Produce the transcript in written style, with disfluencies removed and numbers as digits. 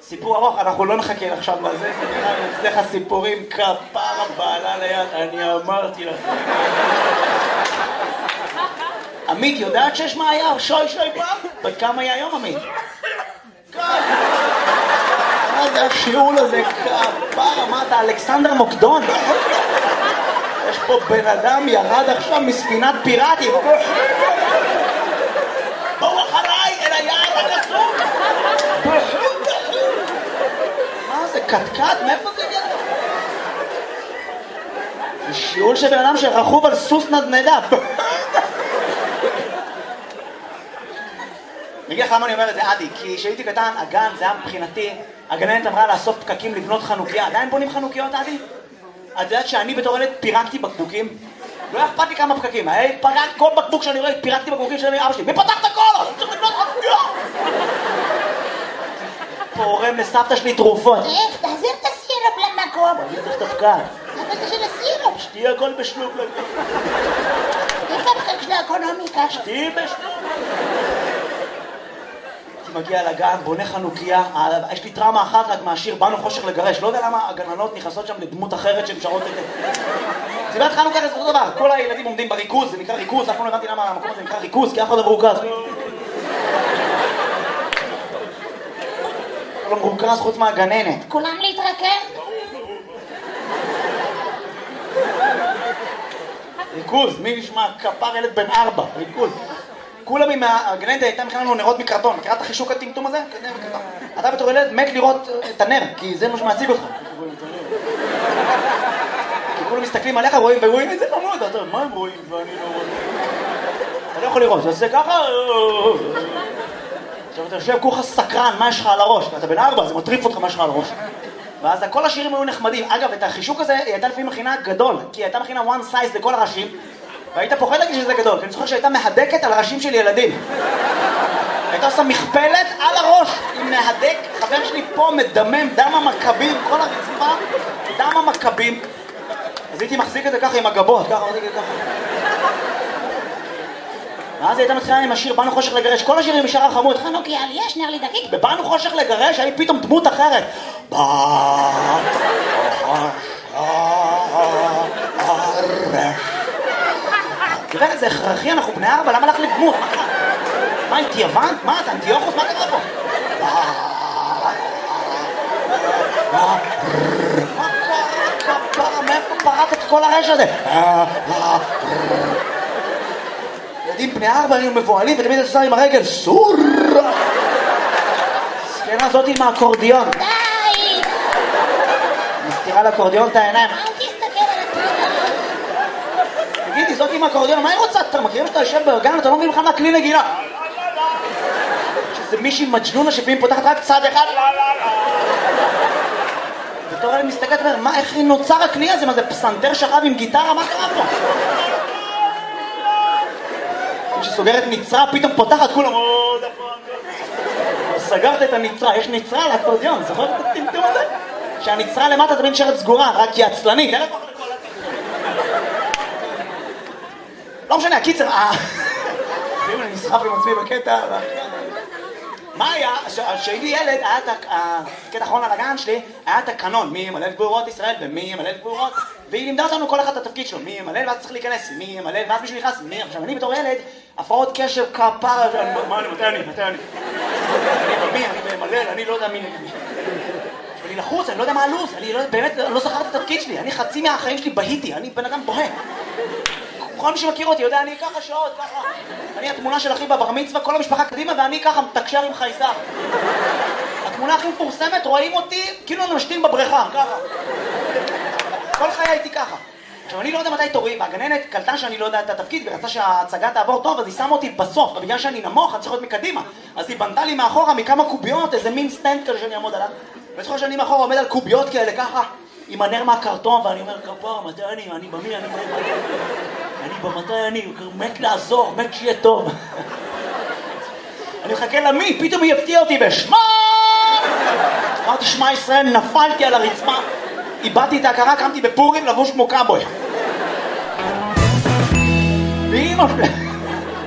סיפור ארוך, אנחנו לא נחכה עכשיו לזה, זה נראה לי אצלך סיפורים כפרה בעלה ליד, אני אמרתי לך. עמית, יודעת שיש מה היה? שוי פעם? בת כמה היה היום, עמית? מה זה השיעול הזה? כפרה, מה אתה, אלכסנדר מוקדון? יש פה בן אדם ירד עכשיו מספינת פיראטים. בואו אחריי אל היער הגסות. מה זה, קטקט? מאיפה זה הגיע? זה שיעול של בן אדם שרכוב על סוס נדנדה. אני אגיד לך למה אני אומר את זה, עדי, כי כשהייתי קטן, הגן, זה היה מבחינתי, הגננת אמרה לאסוף פקקים לבנות חנוכיה. עדיין בונים חנוכיות, עדי? את יודעת שאני בתור ילד פירקתי בקבוקים? לא אכפת לי כמה פקקים, פרק כל בקבוק שאני רואה, פירקתי בקבוקים של אבא שלי. מי פתח את הכל? אני צריך לבנות חנוכיה! פורם לסבתא שלי תרופות. תחזיר את הסירופ למקום. אני צריך את הפקק. אבל זה של הסירופ. שתהיה הכל בשלוק. איפה הפקק של האקונומיקה? שתהיה בשלוק. הייתי מגיע לגן, בונה חנוכיה, יש לי טראומה אחת רק מהשיר באנו חושך לגרש, לא יודע למה הגננות נכנסות שם לדמות אחרת שמשרות את זה. סיבת חנוכה זה אותו דבר, כל הילדים עומדים בריכוז, זה נקרא ריכוז, אף פעם לא הבנתי למה המקום הזה נקרא ריכוז, כי אף אחד לא מרוכז. לא מרוכז חוץ מהגננת. כולם להתרכז? ריכוז, מי נשמע? כפר ילד בן 4, ריכוז. כולם עם הגננת הייתה מכינה לנו נרות מקרטון, מכירה את החישוק הטמטום הזה? אתה בתור ילד מת לראות את הנר, כי זה מה שמעציג אותך. כי כולם מסתכלים עליך ורואים איזה חמוד, אתה מה הם רואים ואני לא רואה? אתה לא יכול לראות, זה עושה ככה... עכשיו אתה יושב כולך סקרן, מה יש לך על הראש? אתה בן 4, זה מטריף אותך מה יש לך על הראש. ואז כל השירים היו נחמדים. אגב, את החישוק הזה היא הייתה לפעמים מכינה גדול, כי היא הייתה מכינה one size לכל הראשים, והיית פוחד להגיד שזה גדול, כי אני זוכר שהייתה מהדקת על ראשים של ילדים. הייתה עושה מכפלת על הראש, עם מהדק, חבר שלי פה מדמם, דם המכבים, כל הרצפה, דם המכבים. אז הייתי מחזיק את זה ככה עם הגבות, ככה, מחזיק את זה ככה. ואז היא הייתה מתחילה עם השיר באנו חושך לגרש, כל השירים משאר החמוד, חנוכיה, יש נר לי דקיק. בבאנו חושך לגרש, היה פתאום דמות אחרת. תראה, זה הכרחי, אנחנו בני 4, למה לך לדמות? מה, התייוונת? מה, אתה אנטיוכוס? מה קרה פה? מה קרה, כפרה, מאיפה פרט את כל הרש הזה? ילדים בני 4 היו מבועלים ותמיד עושה עם הרגל סור! סקנה הזאת עם האקורדיון. די! מסתירה לאקורדיון את העיניים. אל תסתכל על התמונה. תגידי, זאת עם האקורדיון, מה היא רוצה? אתה מכירים שאתה יושב בגן, אתה לא מבין לך מה כלי נגינה. שזה מישהי מג'נונה שפעמים פותחת רק צד אחד. בתור אלה מסתכלת ואומר, מה, איך נוצר הכלי הזה? מה זה פסנתר שכב עם גיטרה? מה קרה פה? כשסוגרת ניצרה, פתאום פותחת כולם עוד הפעם. סגרת את הניצרה, יש ניצרה על האקורדיון, זוכר את הטמטום הזה? שהניצרה למטה תמיד נשארת סגורה, רק היא עצלנית. לא משנה, הקיצר, ואם אני נסחף עם עצמי בקטע, מה היה? כשהייתי ילד, היה את הקטע האחרון על הגן שלי, היה את הקנון, מי ימלל גבורות ישראל ומי ימלל גבורות, והיא לימדה אותנו כל אחד את התפקיד שלו, מי ימלל ואז צריך להיכנס, מי ימלל ואז מישהו נכנס, מי? עכשיו אני בתור ילד, הפרעות קשב כפרה, מה אני, מתי אני? אני במי, אני במלל, אני לא יודע מי נגד. אני לחוץ, אני לא יודע מה הלו"ז, אני באמת לא זכרתי את התפקיד שלי, אני חצי מהחיים שלי בהיתי, אני בן אדם בוהה. כל מי שמכיר אותי יודע, אני ככה שעות, ככה. אני התמונה של אחי בבר מצווה, כל המשפחה קדימה, ואני ככה מתקשר עם חייזר. התמונה הכי מפורסמת, רואים אותי כאילו אני משתין בבריכה, ככה. כל חיי הייתי ככה. עכשיו, אני לא יודע מתי תורי, והגננת קלטה שאני לא יודע את התפקיד, ורצה שההצגה תעבור טוב, אז היא שמה אותי בסוף, ובגלל שאני נמוך, אני צריך להיות מקדימה. אז היא בנתה לי מאחורה מכמה קוביות, איזה מין סטנד כזה שאני אעמוד עליו. וזוכר שאני מאחורה עומד על קוביות כאלה, ככה, עם הנר מהקרטון, ואני אומר, כפרה, מתי אני במי, אני במתי אני, מת לעזור, מת שיהיה טוב. אני מחכה למי, פתאום היא הפתיעה אותי בשמה! אמרתי שמע ישראל, נפלתי על הרצפה, איבדתי את ההכרה, קמתי בפורים לבוש כמו קאבוי. ואמא שלי...